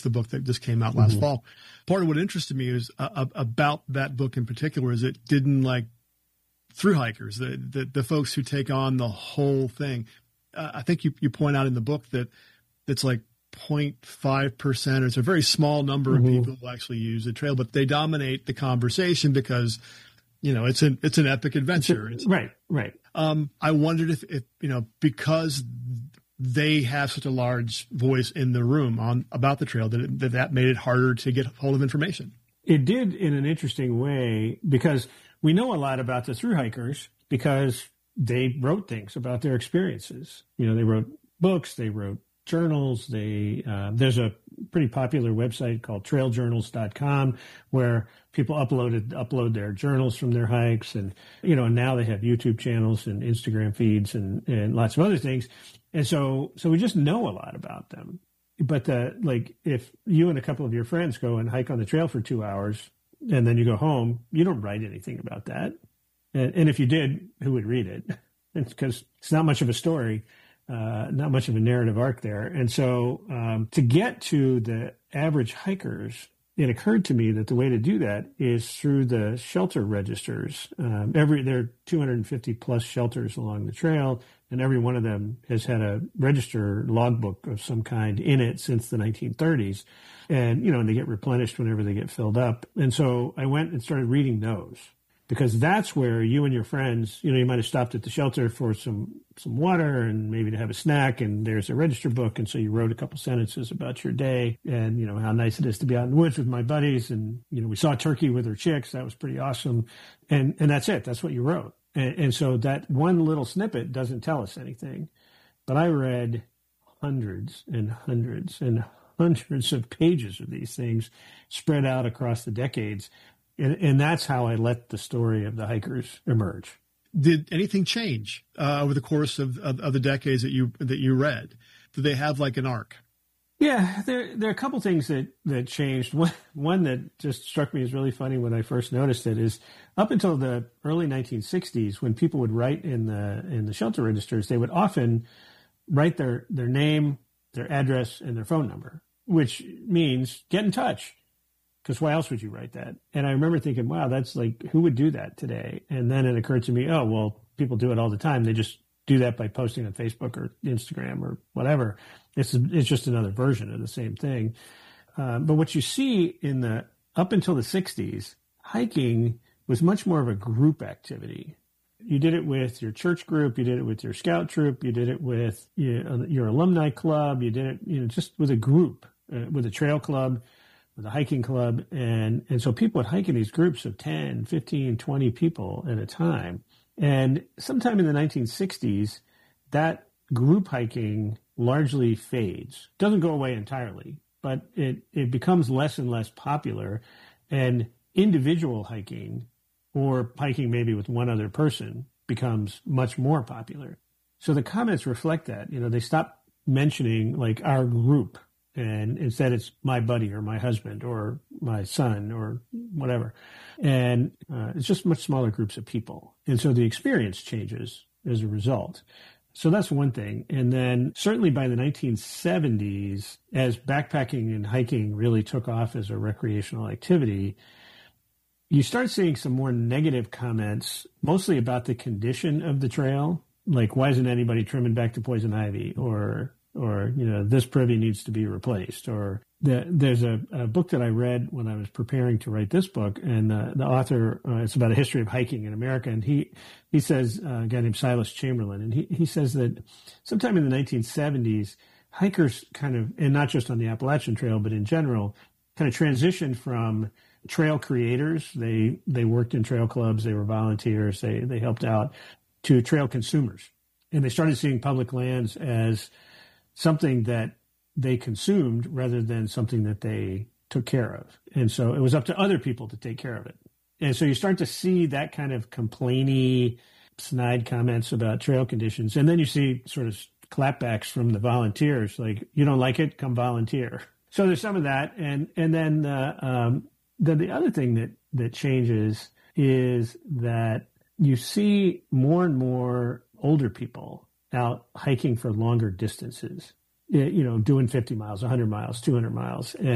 the book that just came out last fall. Part of what interested me is about that book in particular is it didn't like through hikers, the folks who take on the whole thing. I think you point out in the book that it's like 0.5%, or it's a very small number of people who actually use the trail, but they dominate the conversation because, it's an epic adventure. Right. I wondered if because they have such a large voice in the room about the trail, that made it harder to get hold of information. It did in an interesting way, because we know a lot about the thru hikers because they wrote things about their experiences. They wrote books, they wrote journals. There's a pretty popular website called trailjournals.com where people upload their journals from their hikes, and now they have YouTube channels and Instagram feeds and lots of other things. And so we just know a lot about them. But if you and a couple of your friends go and hike on the trail for 2 hours and then you go home, you don't write anything about that. And if you did, who would read it? Because it's not much of a story. Not much of a narrative arc there. And so to get to the average hikers, it occurred to me that the way to do that is through the shelter registers. There are 250 plus shelters along the trail, and every one of them has had a register logbook of some kind in it since the 1930s. And, and they get replenished whenever they get filled up. And so I went and started reading those, because that's where you and your friends, you might have stopped at the shelter for some water and maybe to have a snack, and there's a register book. And so you wrote a couple sentences about your day and, how nice it is to be out in the woods with my buddies. And, we saw a turkey with her chicks. That was pretty awesome. And that's it. That's what you wrote. And so that one little snippet doesn't tell us anything. But I read hundreds and hundreds and hundreds of pages of these things spread out across the decades. And that's how I let the story of the hikers emerge. Did anything change over the course of the decades that you read? Did they have like an arc? Yeah, there are a couple things that changed. One that just struck me as really funny when I first noticed it is up until the early 1960s, when people would write in the shelter registers, they would often write their name, their address, and their phone number, which means get in touch. Because why else would you write that? And I remember thinking, wow, that's like, who would do that today? And then it occurred to me, oh, well, people do it all the time. They just do that by posting on Facebook or Instagram or whatever. It's just another version of the same thing. But what you see up until the 60s, hiking was much more of a group activity. You did it with your church group. You did it with your scout troop. You did it with your alumni club. You did it, just with a group, with a trail club, with a hiking club. And so people would hike in these groups of 10, 15, 20 people at a time. And sometime in the 1960s, that group hiking largely fades. Doesn't go away entirely, but it becomes less and less popular. And individual hiking, or hiking maybe with one other person, becomes much more popular. So the comments reflect that. They stop mentioning like our group, and instead it's my buddy or my husband or my son or whatever. And it's just much smaller groups of people. And so the experience changes as a result. So that's one thing. And then certainly by the 1970s, as backpacking and hiking really took off as a recreational activity, you start seeing some more negative comments, mostly about the condition of the trail. Like, why isn't anybody trimming back to poison ivy? Or this privy needs to be replaced. Or there's a book that I read when I was preparing to write this book, and the author, it's about a history of hiking in America, and he says, a guy named Silas Chamberlain, and he says that sometime in the 1970s, hikers kind of, and not just on the Appalachian Trail, but in general, kind of transitioned from trail creators. They worked in trail clubs, they were volunteers, they helped out, to trail consumers. And they started seeing public lands as something that they consumed rather than something that they took care of. And so it was up to other people to take care of it. And so you start to see that kind of complainy, snide comments about trail conditions. And then you see sort of clapbacks from the volunteers, like, you don't like it, come volunteer. So there's some of that. And then the other thing that changes is that you see more and more older people out hiking for longer distances, doing 50 miles, 100 miles, 200 miles.